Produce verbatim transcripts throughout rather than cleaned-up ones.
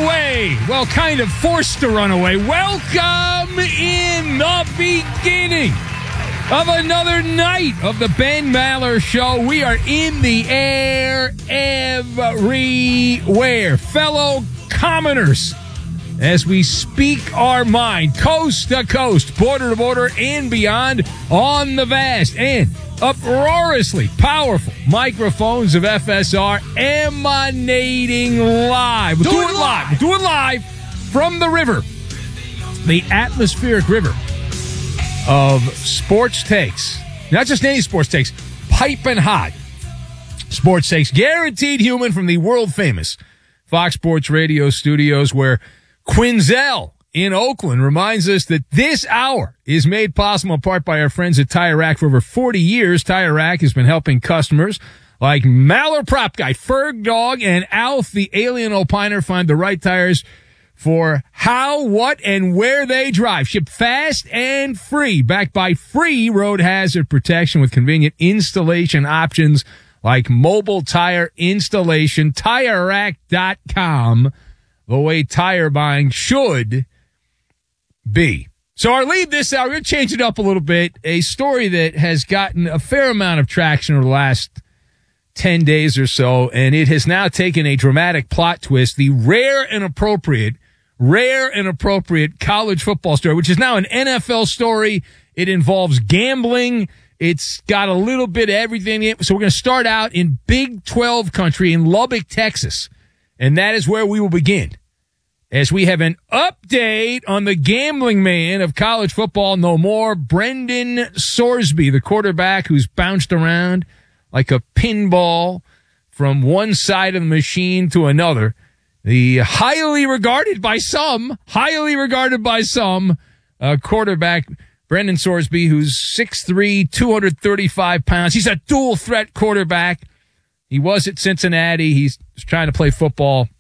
away. Well, kind of forced to run away. Welcome in the beginning of another night of the Ben Maller Show. We are in the air everywhere. Fellow commoners, as we speak our mind, coast to coast, border to border, and beyond, on the vast and uproariously powerful microphones of F S R, emanating live. We'll do, do it live. We'll do it live from the river, the atmospheric river of sports takes. Not just any sports takes, piping hot sports takes, guaranteed human from the world famous Fox Sports Radio studios, where Quinzel in Oakland reminds us that this hour is made possible in part by our friends at Tire Rack. For over forty years, Tire Rack has been helping customers like Maller Prop Guy, Ferg Dog, and Alf, the Alien Opiner, find the right tires for how, what, and where they drive. Shipped fast and free, backed by free road hazard protection with convenient installation options like mobile tire installation. Tire Rack dot com, the way tire buying should be. So our lead this hour, we're going to change it up a little bit. A story that has gotten a fair amount of traction over the last ten days or so, and it has now taken a dramatic plot twist. The rare and appropriate, rare and appropriate college football story, which is now an N F L story. It involves gambling. It's got a little bit of everything in it. So we're going to start out in Big twelve country in Lubbock, Texas, and that is where we will begin, as we have an update on the gambling man of college football no more, Brendan Sorsby, the quarterback who's bounced around like a pinball from one side of the machine to another. The highly regarded by some, highly regarded by some, uh, quarterback, Brendan Sorsby, who's six three, two hundred thirty-five pounds. He's a dual threat quarterback. He was at Cincinnati. He's trying to play football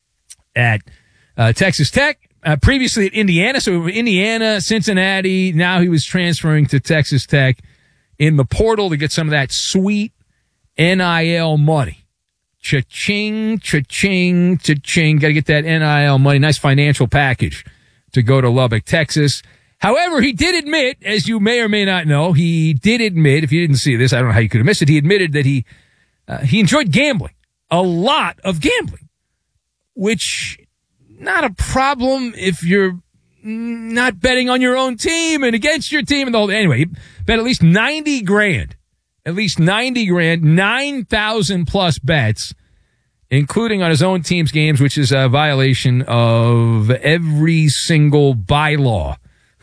at Uh, Texas Tech, uh, previously at Indiana. So Indiana, Cincinnati. Now he was transferring to Texas Tech in the portal to get some of that sweet N I L money. Cha-ching, cha-ching, cha-ching. Got to get that N I L money. Nice financial package to go to Lubbock, Texas. However, he did admit, as you may or may not know, he did admit, if you didn't see this, I don't know how you could have missed it, he admitted that he, uh, he enjoyed gambling. A lot of gambling. Which, not a problem if you're not betting on your own team and against your team and the whole. Anyway, he bet at least ninety grand, at least ninety grand, nine thousand plus bets, including on his own team's games, which is a violation of every single bylaw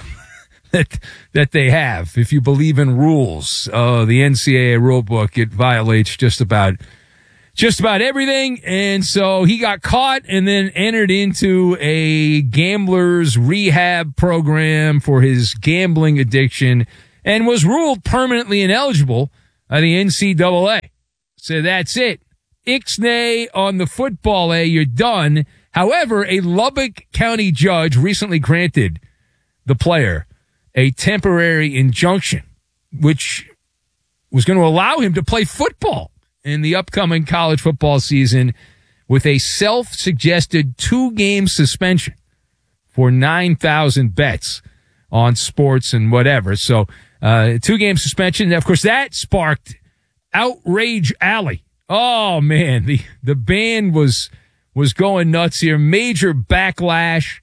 that that they have. If you believe in rules, uh, the N C double A rule book, it violates just about Just about everything, and so he got caught and then entered into a gambler's rehab program for his gambling addiction and was ruled permanently ineligible by the N C double A. So that's it. Ixnay on the football A, you're done. However, a Lubbock County judge recently granted the player a temporary injunction, which was going to allow him to play football in the upcoming college football season with a self-suggested two-game suspension for nine thousand bets on sports and whatever. So, uh, two-game suspension. Of course, that sparked Outrage Alley. Oh, man, the, the band was, was going nuts here. Major backlash.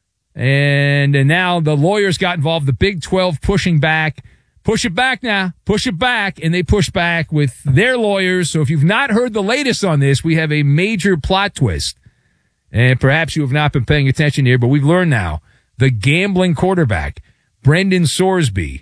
And, and now the lawyers got involved. The Big twelve pushing back. Push it back now. Push it back. And they push back with their lawyers. So if you've not heard the latest on this, we have a major plot twist. And perhaps you have not been paying attention here, but we've learned now the gambling quarterback, Brendan Sorsby,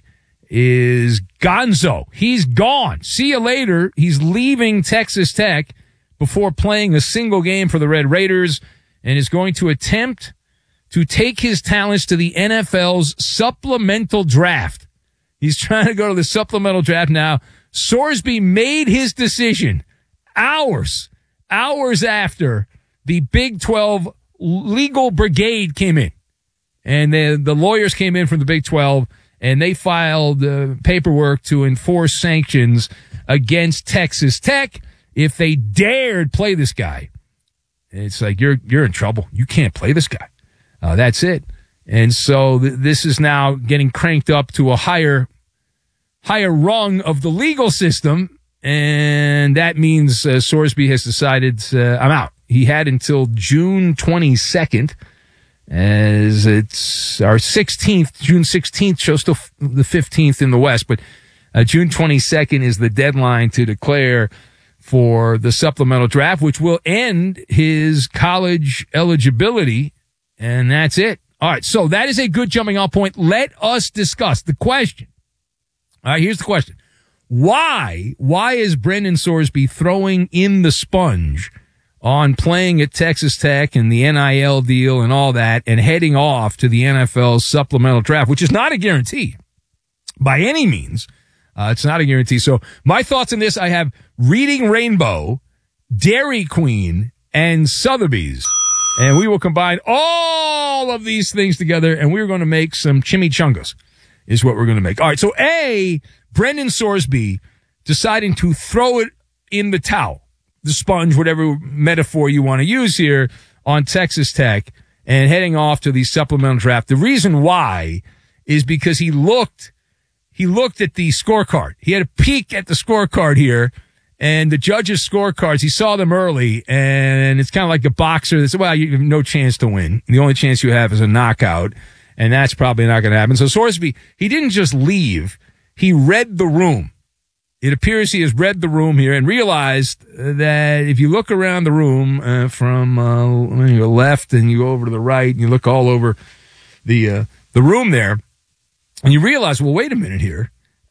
is gonzo. He's gone. See you later. He's leaving Texas Tech before playing a single game for the Red Raiders and is going to attempt to take his talents to the N F L's supplemental draft. He's trying to go to the supplemental draft now. Sorsby made his decision hours, hours after the Big twelve legal brigade came in. And the, the lawyers came in from the Big twelve, and they filed uh, paperwork to enforce sanctions against Texas Tech if they dared play this guy. It's like, you're you're in trouble. You can't play this guy. Uh, that's it. And so th- this is now getting cranked up to a higher, higher rung of the legal system. And that means uh, Sorsby has decided, uh, I'm out. He had until June twenty-second, as it's our sixteenth, June sixteenth, shows still f- the fifteenth in the West, but uh, June twenty-second is the deadline to declare for the supplemental draft, which will end his college eligibility, and that's it. All right, so that is a good jumping off point. Let us discuss the question. All right, here's the question. Why, why is Brendan Sorsby throwing in the sponge on playing at Texas Tech and the N I L deal and all that and heading off to the N F L's supplemental draft, which is not a guarantee by any means? Uh, it's not a guarantee. So my thoughts on this, I have Reading Rainbow, Dairy Queen, and Sotheby's. And we will combine all of these things together, and we're going to make some chimichangas is what we're going to make. All right, so A, Brendan Sorsby deciding to throw it in the towel, the sponge, whatever metaphor you want to use here, on Texas Tech and heading off to the supplemental draft. The reason why is because he looked He looked at the scorecard. He had a peek at the scorecard here, and the judges' scorecards, he saw them early, and it's kind of like a boxer that said, well, you have no chance to win. The only chance you have is a knockout, and that's probably not going to happen. So Sorsby, he didn't just leave. He read the room. It appears he has read the room here and realized that if you look around the room uh, from uh, your left and you go over to the right and you look all over the uh, the room there, and you realize, well, wait a minute here.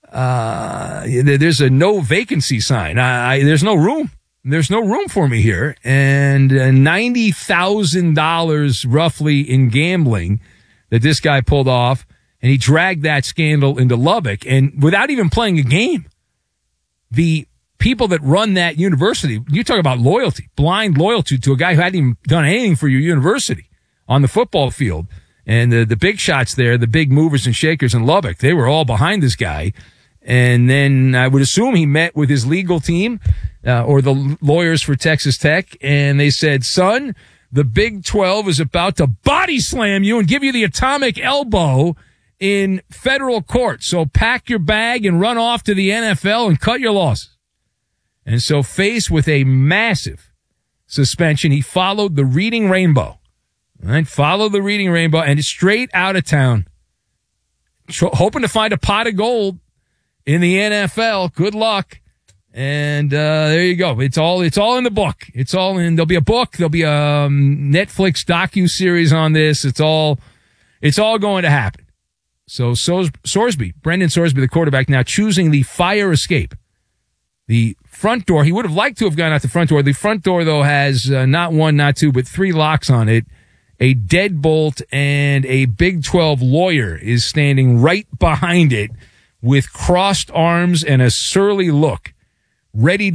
Uh, there's a no vacancy sign. I, I, there's no room. There's no room for me here. And uh, ninety thousand dollars roughly in gambling that this guy pulled off. And he dragged that scandal into Lubbock. And without even playing a game, the people that run that university, you talk about loyalty, blind loyalty to a guy who hadn't even done anything for your university on the football field. And the, the big shots there, the big movers and shakers in Lubbock, they were all behind this guy. And then I would assume he met with his legal team uh, or the lawyers for Texas Tech, and they said, son, the Big twelve is about to body slam you and give you the atomic elbow in federal court. So pack your bag and run off to the N F L and cut your losses. And so faced with a massive suspension, he followed the Reading Rainbow. Right, follow the Reading Rainbow and straight out of town, hoping to find a pot of gold in the N F L. Good luck. And uh, there you go. It's all it's all in the book. It's all in. There'll be a book. There'll be a um, Netflix docu-series on this. It's all it's all going to happen. So Sors- Sorsby, Brendan Sorsby, the quarterback, now choosing the fire escape. The front door. He would have liked to have gone out the front door. The front door, though, has uh, not one, not two, but three locks on it. A deadbolt and a Big twelve lawyer is standing right behind it with crossed arms and a surly look, ready to